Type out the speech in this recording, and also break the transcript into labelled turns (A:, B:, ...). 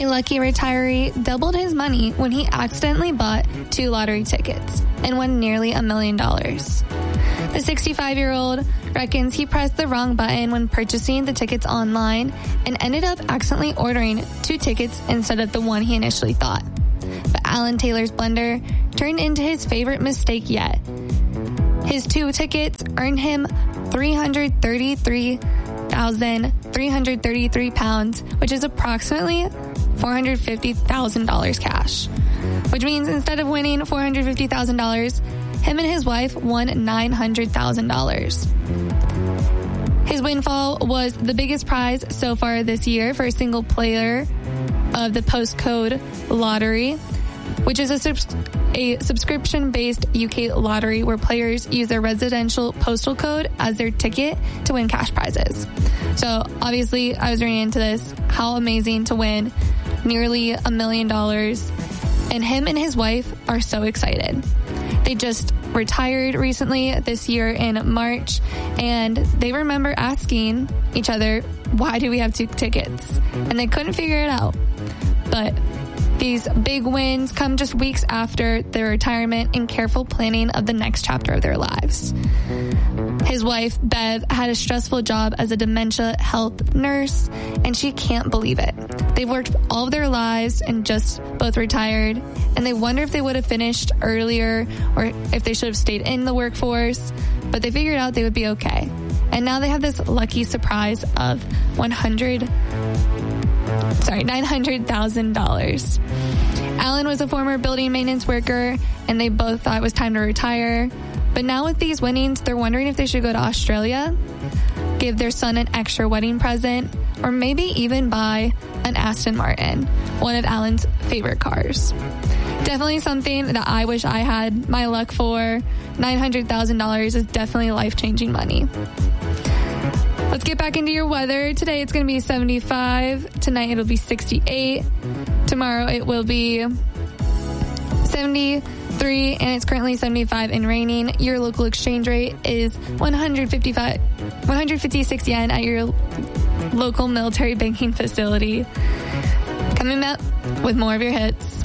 A: A lucky retiree doubled his money when he accidentally bought 2 lottery tickets and won nearly $1 million. The 65-year-old reckons he pressed the wrong button when purchasing the tickets online and ended up accidentally ordering 2 tickets instead of the one he initially thought. But Alan Taylor's blunder turned into his favorite mistake yet. His 2 tickets earned him £333,333, which is approximately $450,000 cash. Which means instead of winning $450,000, him and his wife won $900,000. His windfall was the biggest prize so far this year for a single player of the postcode lottery, which is a subscription-based UK lottery where players use their residential postal code as their ticket to win cash prizes. So obviously, I was reading into this. How amazing to win nearly $1 million. And him and his wife are so excited. They just retired recently this year in March, and they remember asking each other, why do we have 2 tickets? And they couldn't figure it out. But these big wins come just weeks after their retirement and careful planning of the next chapter of their lives. His wife, Bev, had a stressful job as a dementia health nurse, and she can't believe it. They've worked all of their lives and just both retired, and they wonder if they would have finished earlier or if they should have stayed in the workforce, but they figured out they would be okay. And now they have this lucky surprise of $900,000. Alan was a former building maintenance worker, and they both thought it was time to retire. But now with these winnings, they're wondering if they should go to Australia, give their son an extra wedding present, or maybe even buy an Aston Martin, one of Alan's favorite cars. Definitely something that I wish I had my luck for. $900,000 is definitely life-changing money. Let's get back into your weather. Today it's going to be 75. Tonight it'll be 68. Tomorrow it will be 73, and it's currently 75 and raining. Your local exchange rate is 156 yen at your local military banking facility. Coming up with more of your hits.